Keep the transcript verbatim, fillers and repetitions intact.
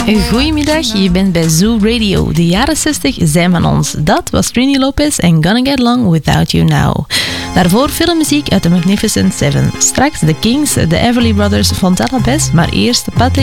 Goedemiddag, je bent bij Zoo Radio. De jaren zestig zijn van ons. Dat was Trini Lopez en Gonna Get Along Without You Now. Daarvoor filmmuziek uit The Magnificent Seven. Straks The Kings, The Everly Brothers, Fontana Best, maar eerst Patrick